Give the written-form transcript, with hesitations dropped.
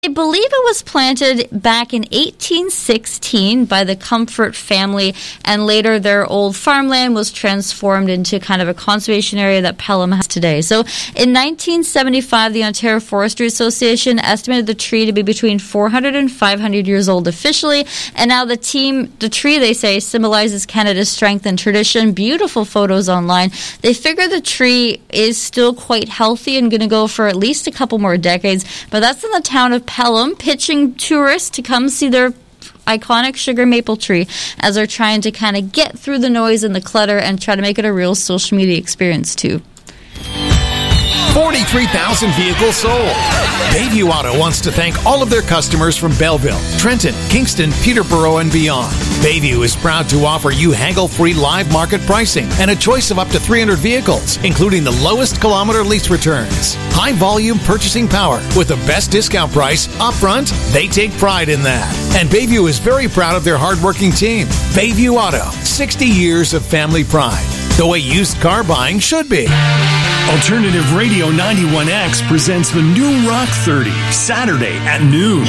I believe it was planted back in 1816 by the Comfort family, and later their old farmland was transformed into kind of a conservation area that Pelham has today. So in 1975, the Ontario Forestry Association estimated the tree to be between 400 and 500 years old officially, and now the tree, they say, symbolizes Canada's strength and tradition. Beautiful photos online. They figure the tree is still quite healthy and going to go for at least a couple more decades, but that's in the town of Pelham, pitching tourists to come see their iconic sugar maple tree as they're trying to kind of get through the noise and the clutter and try to make it a real social media experience too. 43,000 vehicles sold. Bayview Auto wants to thank all of their customers from Belleville, Trenton, Kingston, Peterborough, and beyond. Bayview is proud to offer you haggle-free live market pricing and a choice of up to 300 vehicles, including the lowest kilometer lease returns. High volume purchasing power with the best discount price upfront. They take pride in that. And Bayview is very proud of their hardworking team. Bayview Auto, 60 years of family pride. The way used car buying should be. Alternative Radio 91X presents the new Rock 30, Saturday at noon.